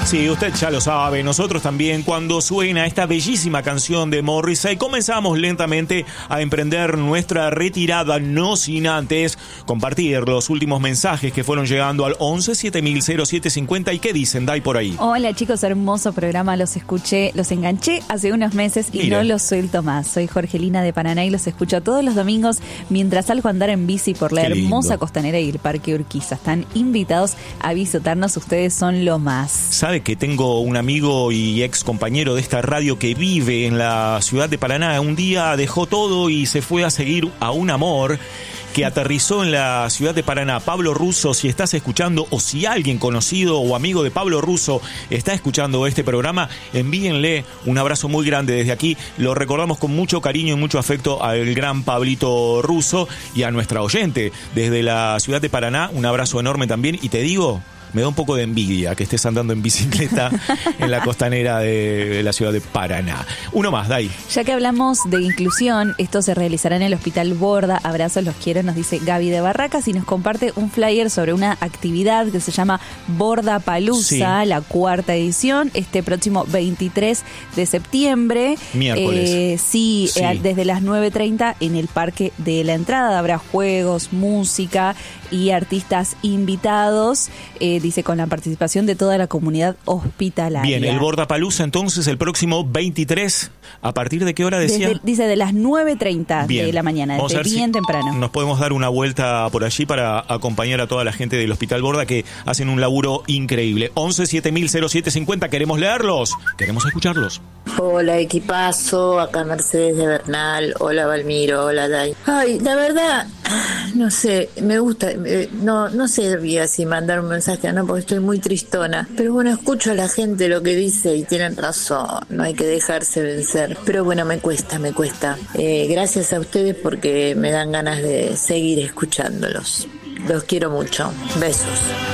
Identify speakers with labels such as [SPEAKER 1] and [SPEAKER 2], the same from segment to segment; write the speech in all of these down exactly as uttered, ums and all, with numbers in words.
[SPEAKER 1] Sí, usted ya lo sabe, nosotros también, cuando suena esta bellísima canción de Morrissey, comenzamos lentamente a emprender nuestra retirada, no sin antes compartir los últimos mensajes que fueron llegando al once siete mil cero siete cincuenta. ¿Y qué dicen, Dai, por ahí?
[SPEAKER 2] Hola chicos, hermoso programa, los escuché, los enganché hace unos meses y Mire. no los suelto más. Soy Jorgelina de Paraná y los escucho todos los domingos mientras salgo a andar en bici por la qué hermosa lindo. Costanera y el Parque Urquiza. Están invitados a visitarnos, ustedes son lo más.
[SPEAKER 1] ¿Sabe que tengo un amigo y ex compañero de esta radio que vive en la ciudad de Paraná? Un día dejó todo y se fue a seguir a un amor que aterrizó en la ciudad de Paraná. Pablo Russo, si estás escuchando o si alguien conocido o amigo de Pablo Russo está escuchando este programa, envíenle un abrazo muy grande desde aquí. Lo recordamos con mucho cariño y mucho afecto al gran Pablito Russo y a nuestra oyente desde la ciudad de Paraná. Un abrazo enorme también. Y te digo, me da un poco de envidia que estés andando en bicicleta en la costanera de la ciudad de Paraná. Uno más, Dai.
[SPEAKER 2] Ya que hablamos de inclusión, esto se realizará en el Hospital Borda. Abrazos, los quiero, nos dice Gaby de Barracas y nos comparte un flyer sobre una actividad que se llama Borda Palusa, sí. La cuarta edición, este próximo veintitrés de septiembre.
[SPEAKER 1] Miércoles.
[SPEAKER 2] Eh, sí, sí. Eh, desde las nueve treinta en el Parque de la Entrada. Habrá juegos, música y artistas invitados. Eh, dice, con la participación de toda la comunidad hospitalaria.
[SPEAKER 1] Bien, el Bordapalooza entonces el próximo veintitrés, ¿a partir de qué hora decía?
[SPEAKER 2] Desde, dice de las nueve treinta de la mañana, desde bien si temprano.
[SPEAKER 1] Nos podemos dar una vuelta por allí para acompañar a toda la gente del Hospital Borda que hacen un laburo increíble. once siete mil cero siete cincuenta, queremos leerlos, queremos escucharlos.
[SPEAKER 3] Hola equipazo, acá Mercedes de Bernal, hola Valmiro, hola Dai. Ay, la verdad, no sé, me gusta, eh, no, no sé si mandar un mensaje, no, porque estoy muy tristona, pero bueno, escucho a la gente lo que dice y tienen razón, no hay que dejarse vencer, pero bueno, me cuesta, me cuesta. Eh, gracias a ustedes porque me dan ganas de seguir escuchándolos. Los quiero mucho, besos.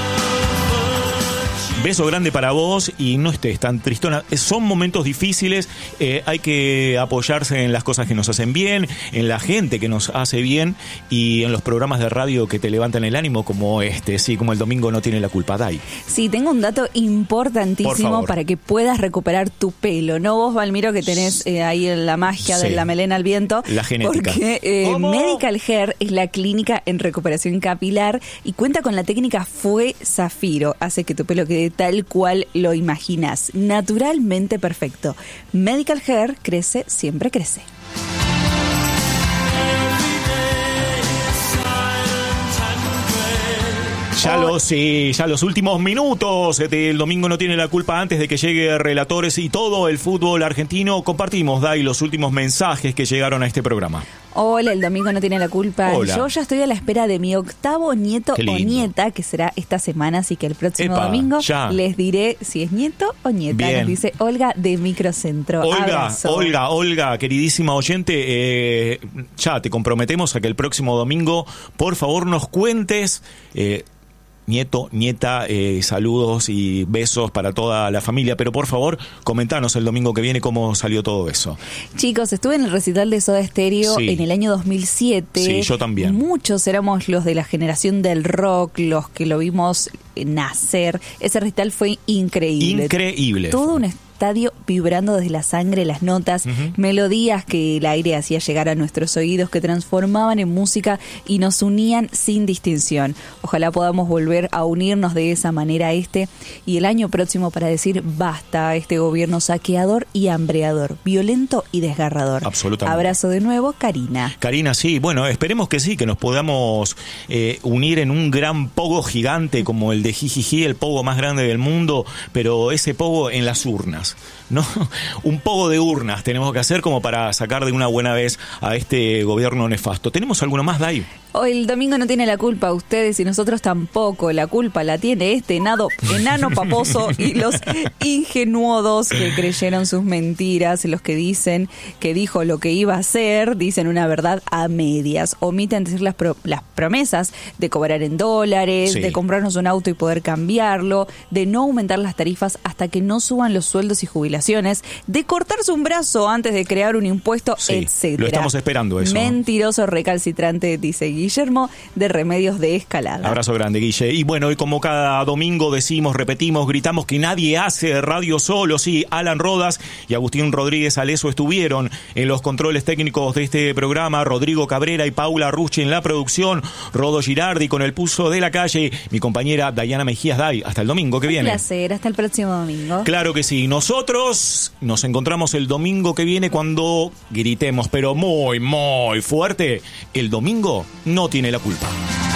[SPEAKER 1] Beso grande para vos y no estés tan tristona. Son momentos difíciles, eh, hay que apoyarse en las cosas que nos hacen bien, en la gente que nos hace bien y en los programas de radio que te levantan el ánimo como este, sí, como El Domingo No Tiene la Culpa. Dai.
[SPEAKER 2] Sí, tengo un dato importantísimo para que puedas recuperar tu pelo. No vos, Valmiro, que tenés eh, ahí la magia sí. de la melena al viento.
[SPEAKER 1] La genética.
[SPEAKER 2] Porque eh, Medical Hair es la clínica en recuperación capilar y cuenta con la técnica Fue Zafiro. Hace que tu pelo quede tal cual lo imaginas, naturalmente perfecto. Medical Hair crece, siempre crece.
[SPEAKER 1] Ya los, sí, ya los últimos minutos del Domingo No Tiene la Culpa, antes de que llegue Relatores y todo el fútbol argentino, compartimos, Dai, los últimos mensajes que llegaron a este programa.
[SPEAKER 2] Hola, El Domingo No Tiene la Culpa.
[SPEAKER 1] Hola.
[SPEAKER 2] Yo ya estoy a la espera de mi octavo nieto o nieta, que será esta semana, así que el próximo
[SPEAKER 1] Epa,
[SPEAKER 2] domingo
[SPEAKER 1] ya.
[SPEAKER 2] les diré si es nieto o nieta.
[SPEAKER 1] Bien.
[SPEAKER 2] Nos dice Olga de Microcentro.
[SPEAKER 1] Olga,
[SPEAKER 2] Abrazo.
[SPEAKER 1] Olga, Olga, queridísima oyente, eh, ya te comprometemos a que el próximo domingo, por favor, nos cuentes... Eh, nieto, nieta, eh, saludos y besos para toda la familia, pero por favor, comentanos el domingo que viene cómo salió todo eso.
[SPEAKER 2] Chicos, estuve en el recital de Soda Stereo sí. en el año dos mil siete.
[SPEAKER 1] Sí, yo también.
[SPEAKER 2] Muchos éramos los de la generación del rock, los que lo vimos nacer. Ese recital fue increíble.
[SPEAKER 1] Increíble.
[SPEAKER 2] Todo un estadio vibrando desde la sangre, las notas, uh-huh. melodías que el aire hacía llegar a nuestros oídos, que transformaban en música y nos unían sin distinción. Ojalá podamos volver a unirnos de esa manera a este y el año próximo para decir basta a este gobierno saqueador y hambreador, violento y desgarrador.
[SPEAKER 1] Absolutamente.
[SPEAKER 2] Abrazo de nuevo, Karina.
[SPEAKER 1] Karina, sí, bueno, esperemos que sí, que nos podamos eh, unir en un gran pogo gigante como el de Jijiji, el pogo más grande del mundo, pero ese pogo en las urnas. ¿No? Un poco de urnas tenemos que hacer como para sacar de una buena vez a este gobierno nefasto. ¿Tenemos alguno más, Dai?
[SPEAKER 2] Hoy el domingo no tiene la culpa ustedes y nosotros tampoco. La culpa la tiene este enano, enano paposo y los ingenuodos que creyeron sus mentiras, los que dicen que dijo lo que iba a hacer, dicen una verdad a medias, omiten decir las, pro, las promesas de cobrar en dólares, sí. de comprarnos un auto y poder cambiarlo, de no aumentar las tarifas hasta que no suban los sueldos y jubilaciones, de cortarse un brazo antes de crear un impuesto,
[SPEAKER 1] sí,
[SPEAKER 2] etcétera.
[SPEAKER 1] Lo estamos esperando eso.
[SPEAKER 2] Mentiroso recalcitrante, dice Guillermo de Remedios de Escalada.
[SPEAKER 1] Abrazo grande, Guille. Y bueno, y como cada domingo decimos, repetimos, gritamos que nadie hace radio solo. Sí, Alan Rodas y Agustín Rodríguez Aleso estuvieron en los controles técnicos de este programa, Rodrigo Cabrera y Paula Rucci en la producción, Rodo Girardi con el pulso de la calle, mi compañera Dayana Mejías Day. Hasta el domingo que
[SPEAKER 2] Un
[SPEAKER 1] viene.
[SPEAKER 2] placer, hasta el próximo domingo.
[SPEAKER 1] Claro que sí. Nosotros nos encontramos el domingo que viene cuando gritemos, pero muy, muy fuerte. El domingo no tiene la culpa.